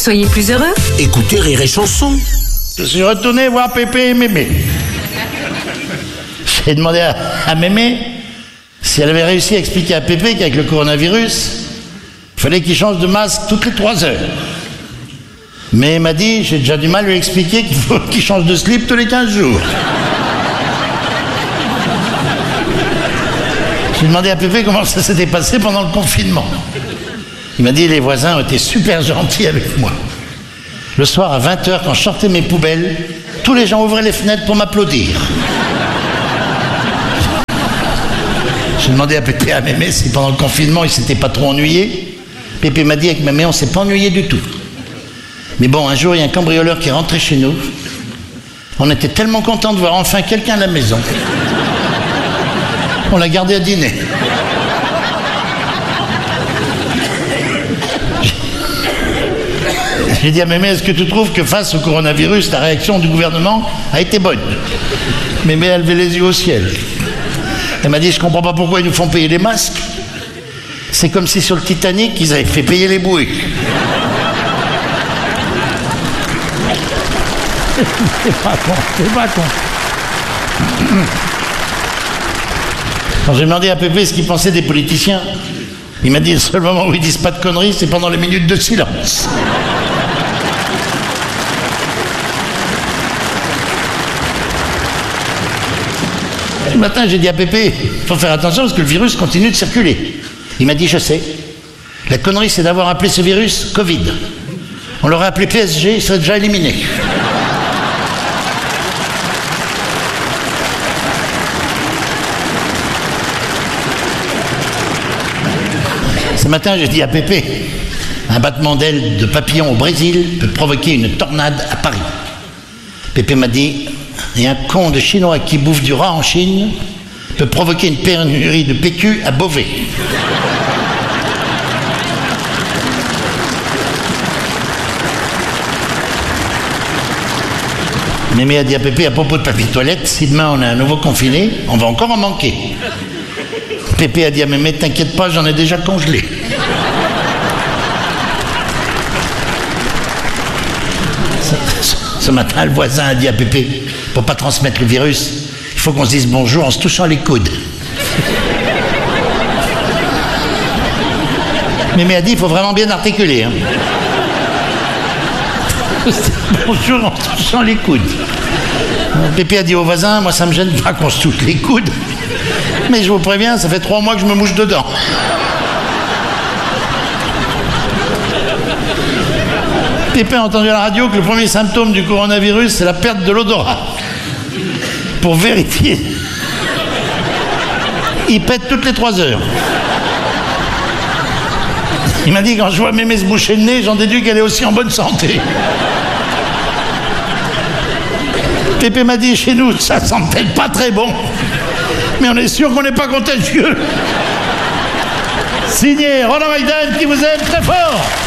Soyez plus heureux. Écoutez Rire et Chanson. Je suis retourné voir Pépé et Mémé. J'ai demandé à Mémé si elle avait réussi à expliquer à Pépé qu'avec le coronavirus, il fallait qu'il change de masque toutes les 3 heures. Mais elle m'a dit, j'ai déjà du mal à lui expliquer qu'il faut qu'il change de slip tous les 15 jours. J'ai demandé à Pépé comment ça s'était passé pendant le confinement. Il m'a dit, les voisins ont été super gentils avec moi. Le soir à 20h, quand je sortais mes poubelles, tous les gens ouvraient les fenêtres pour m'applaudir. J'ai demandé à Pépé et à Mémé si pendant le confinement ils s'étaient pas trop ennuyés. Pépé m'a dit avec Mémé on s'est pas ennuyé du tout. Mais bon, un jour il y a un cambrioleur qui est rentré chez nous. On était tellement contents de voir enfin quelqu'un à la maison. On l'a gardé à dîner. J'ai dit à Mémé, est-ce que tu trouves que face au coronavirus, la réaction du gouvernement a été bonne? Mémé a levé les yeux au ciel. Elle m'a dit, je comprends pas pourquoi ils nous font payer les masques. C'est comme si sur le Titanic, ils avaient fait payer les bouées. C'est pas con. Quand j'ai demandé à Pépé ce qu'il pensait des politiciens, il m'a dit, le seul moment où ils disent pas de conneries, c'est pendant les minutes de silence. Ce matin, j'ai dit à Pépé, il faut faire attention parce que le virus continue de circuler. Il m'a dit, je sais. La connerie, c'est d'avoir appelé ce virus Covid. On l'aurait appelé PSG, il serait déjà éliminé. Ce matin, j'ai dit à Pépé, un battement d'aile de papillon au Brésil peut provoquer une tornade à Paris. Pépé m'a dit, et un con de Chinois qui bouffe du rat en Chine peut provoquer une pénurie de PQ à Beauvais. Mémé a dit à Pépé à propos de papier toilette, si demain on a un nouveau confiné, on va encore en manquer. Pépé a dit à Mémé, t'inquiète pas, j'en ai déjà congelé. Ce matin, le voisin a dit à Pépé, pour pas transmettre le virus, il faut qu'on se dise bonjour en se touchant les coudes. Mémé a dit, il faut vraiment bien articuler. Hein. Bonjour en se touchant les coudes. Pépé a dit au voisin, moi ça me gêne pas qu'on se touche les coudes, mais je vous préviens, ça fait 3 mois que je me mouche dedans. Pépé a entendu à la radio que le premier symptôme du coronavirus, c'est la perte de l'odorat. Pour vérifier, il pète toutes les 3 heures. Il m'a dit, quand je vois Mémé se boucher le nez, j'en déduis qu'elle est aussi en bonne santé. Pépé m'a dit, chez nous, ça sent peut-être pas très bon, mais on est sûr qu'on n'est pas contagieux. Signé Roland Maiden qui vous aime très fort.